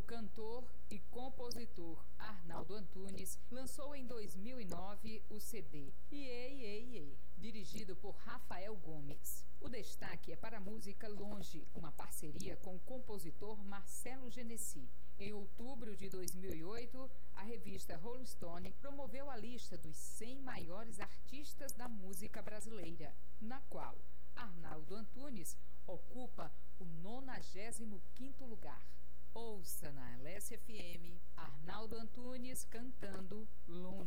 cantor e compositor Arnaldo Antunes lançou em 2009 o CD Iê, dirigido por Rafael Gomes. O destaque é para a música Longe, uma parceria com o compositor Marcelo Genesi. Em outubro de 2008, a revista Rolling Stone promoveu a lista dos 100 maiores artistas da música brasileira, na qual Arnaldo Antunes ocupa o 95º lugar. Ouça na LSFM Arnaldo Antunes cantando Longe.